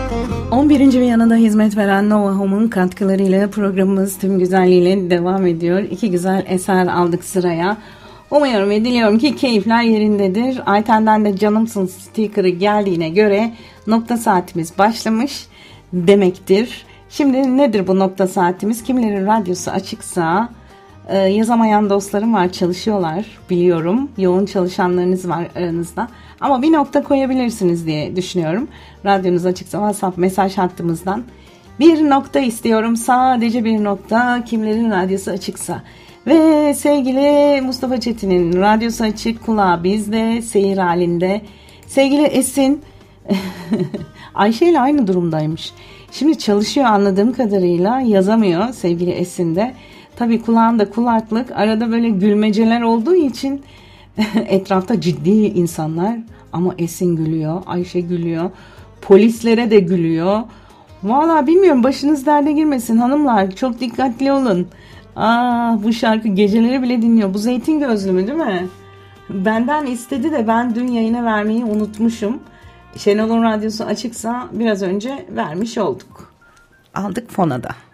11. bir yanında hizmet veren Nova Home'un katkılarıyla programımız tüm güzelliğiyle devam ediyor. İki güzel eser aldık sıraya. Umuyorum ve diliyorum ki keyifler yerindedir. Ayten'den de canımsın sticker'ı geldiğine göre nokta saatimiz başlamış demektir. Şimdi nedir bu nokta saatimiz? Kimilerin radyosu açıksa yazamayan dostlarım var, çalışıyorlar biliyorum. Yoğun çalışanlarınız var aranızda. Ama bir nokta koyabilirsiniz diye düşünüyorum. Radyonuz açıksa WhatsApp mesaj hattımızdan bir nokta istiyorum. Sadece bir nokta, kimlerin radyosu açıksa. Ve sevgili Mustafa Çetin'in radyosu açık, kulağı bizde, seyir halinde. Sevgili Esin Ayşe ile aynı durumdaymış. Şimdi çalışıyor anladığım kadarıyla, yazamıyor sevgili Esin de. Tabii kulağında kulaklık, arada böyle gülmeceler olduğu için etrafta ciddi insanlar, ama Esin gülüyor, Ayşe gülüyor, polislere de gülüyor. Vallahi bilmiyorum, başınız derde girmesin hanımlar, çok dikkatli olun. Bu şarkı geceleri bile dinliyor. Bu Zeytin Gözlü mü, değil mi? Benden istedi de ben dün yayına vermeyi unutmuşum. Şenol'un radyosu açıksa biraz önce vermiş olduk. Aldık fona da.